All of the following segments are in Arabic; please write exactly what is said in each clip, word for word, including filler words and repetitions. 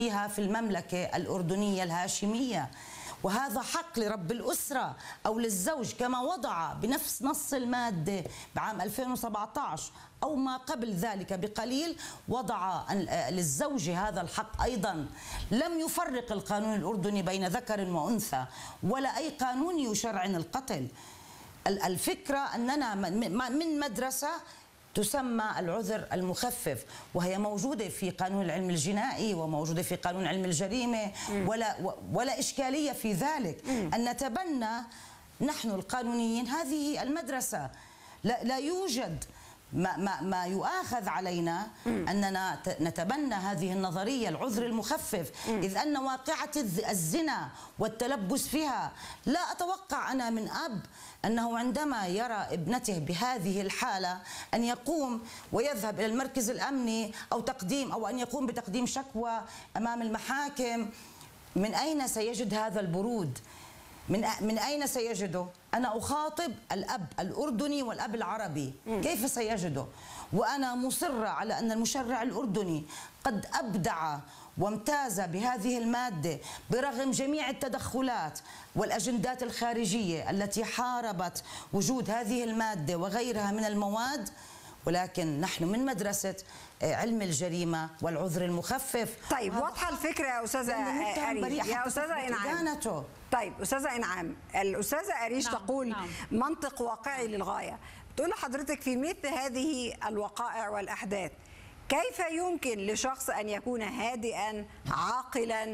فيها في المملكة الأردنية الهاشمية، وهذا حق لرب الأسرة أو للزوج كما وضع بنفس نص المادة بعام ألفين وسبعة عشر أو ما قبل ذلك بقليل، وضع للزوج هذا الحق أيضا. لم يفرق القانون الأردني بين ذكر وأنثى ولا أي قانون يشرعن القتل. الفكرة أننا من مدرسة تسمى العذر المخفف، وهي موجودة في قانون العلم الجنائي وموجودة في قانون علم الجريمة، ولا ولا إشكالية في ذلك أن نتبنى نحن القانونيين هذه المدرسة. لا, لا يوجد ما, ما, ما يؤاخذ علينا أننا نتبنى هذه النظرية العذر المخفف، إذ أن واقعة الزنا والتلبس فيها لا أتوقع أنا من أب أنه عندما يرى ابنته بهذه الحالة أن يقوم ويذهب إلى المركز الأمني أو تقديم أو أن يقوم بتقديم شكوى أمام المحاكم. من أين سيجد هذا البرود؟ من من أين سيجده؟ أنا أخاطب الأب الأردني والأب العربي، كيف سيجده؟ وأنا مصرة على أن المشرع الأردني قد أبدع وامتاز بهذه المادة برغم جميع التدخلات والأجندات الخارجية التي حاربت وجود هذه المادة وغيرها من المواد، ولكن نحن من مدرسة علم الجريمة والعذر المخفف. طيب واضحة الفكرة يا أستاذة أريج. يا أستاذة إنعام، طيب أستاذة إنعام، الأستاذة أريج نعم. تقول نعم. منطق واقعي للغاية. بتقول لحضرتك في مثل هذه الوقائع والأحداث كيف يمكن لشخص أن يكون هادئا عاقلا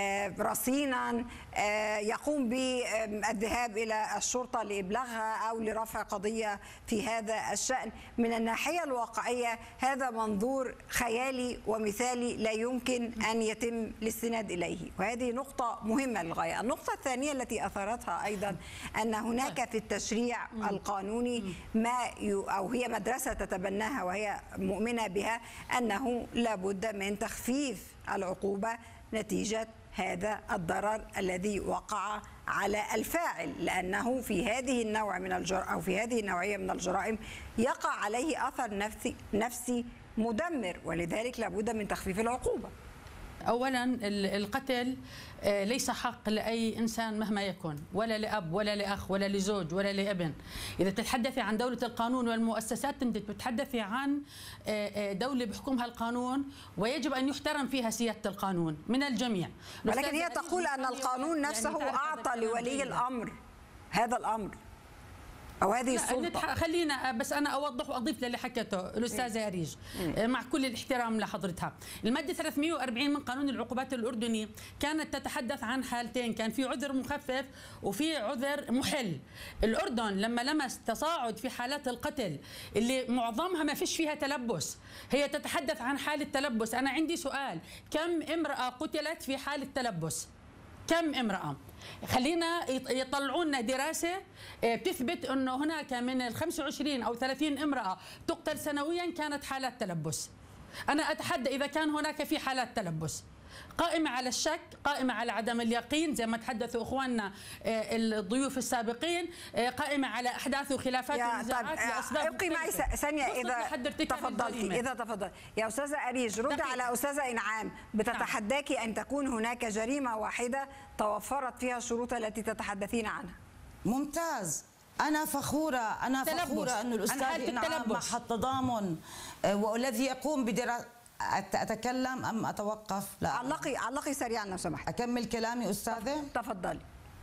رصينا يقوم بالذهاب إلى الشرطة لإبلاغها أو لرفع قضية في هذا الشأن؟ من الناحية الواقعية هذا منظور خيالي ومثالي لا يمكن أن يتم الاستناد إليه، وهذه نقطة مهمة للغاية. النقطة الثانية التي أثارتها أيضا أن هناك في التشريع القانوني ما أو هي مدرسة تتبناها وهي مؤمنة بها أنه لابد من تخفيف العقوبة نتيجة هذا الضرر الذي وقع على الفاعل، لأنه في هذه النوع من الجرائم أو في هذه النوعية من الجرائم يقع عليه أثر نفسي نفسي مدمر، ولذلك لابد من تخفيف العقوبة. أولا القتل ليس حق لأي إنسان مهما يكن، ولا لأب ولا لأخ ولا لزوج ولا لابن. إذا تتحدثي عن دولة القانون والمؤسسات أنت بتتحدثي عن دولة بحكمها القانون ويجب أن يحترم فيها سيادة القانون من الجميع. ولكن هي تقول أن القانون نفسه يعني أعطى لولي الأمر هذا الأمر أو هذه السلطة. خلينا بس أنا أوضح وأضيف للي حكته الأستاذة أريج مع كل الاحترام لحضرتها. المادة ثلاثمئة وأربعين من قانون العقوبات الأردني كانت تتحدث عن حالتين، كان في عذر مخفف وفي عذر محل. الأردن لما لمس تصاعد في حالات القتل اللي معظمها ما فيش فيها تلبس، هي تتحدث عن حالة تلبس. أنا عندي سؤال، كم امرأة قتلت في حالة تلبس؟ كم امرأة؟ خلينا يطلعونا دراسة بتثبت أنه هناك من ال خمسة وعشرين أو ثلاثين امرأة تقتل سنويا كانت حالات تلبس. أنا أتحدى إذا كان هناك في حالات تلبس قائمة على الشك، قائمة على عدم اليقين زي ما تحدثوا إخواننا الضيوف السابقين، قائمة على أحداث وخلافات ونزاعات لأسباب. ابقي معي ثانية إذا تفضلتي إذا تفضلت يا أستاذة أريج. رد على أستاذة إنعام، بتتحداكي أن تكون هناك جريمة واحدة توفرت فيها الشروط التي تتحدثين عنها. ممتاز، أنا فخورة أنا فخورة أن الأستاذ إنعام مع التضامن والذي يقوم بدراسة. أتكلم أم أتوقف؟ لا، علقي علقي سريعا لو سمحت. أكمل كلامي أستاذة؟ تفضلي.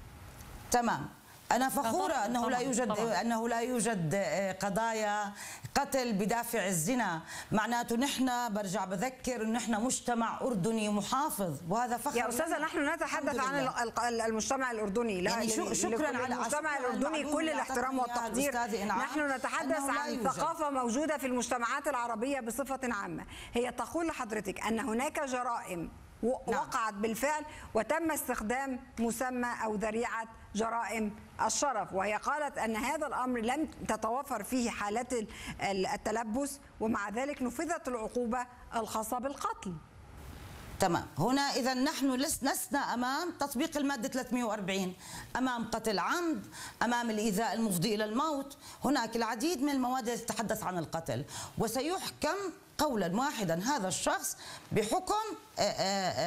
تمام. أنا فخورة أنه لا يوجد طبعاً. أنه لا يوجد قضايا قتل بدافع الزنا، معناته نحن برجع بذكر أن نحن مجتمع أردني محافظ، وهذا فخر. يا أستاذة نحن نتحدث عن المجتمع الأردني، لا يعني شكرا على المجتمع الأردني كل الاحترام والتقدير. نحن نتحدث عن ثقافة موجودة في المجتمعات العربية بصفة عامة. هي تقول لحضرتك أن هناك جرائم وقعت بالفعل وتم استخدام مسمى أو ذريعة جرائم الشرف، وهي قالت أن هذا الأمر لم تتوفر فيه حالات التلبس ومع ذلك نفذت العقوبة الخاصة بالقتل. تمام. هنا إذا نحن لسنا أمام تطبيق المادة ثلاثمئة وأربعين، أمام قتل عمد، أمام الإيذاء المفضي إلى الموت. هناك العديد من المواد التي تتحدث عن القتل، وسيحكم قولا واحدا هذا الشخص بحكم